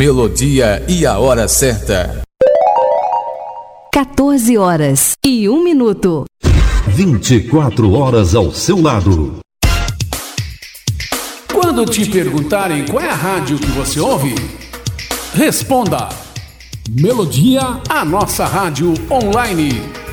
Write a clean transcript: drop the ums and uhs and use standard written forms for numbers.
melodia e a hora certa. 14h01. 24 horas ao seu lado. Quando te perguntarem qual é a rádio que você ouve, responda: Melodia, a nossa rádio online.